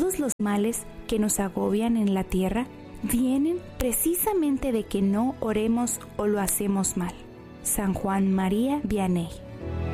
todos los males que nos agobian en la tierra vienen precisamente de que no oremos o lo hacemos mal. San Juan María Vianney.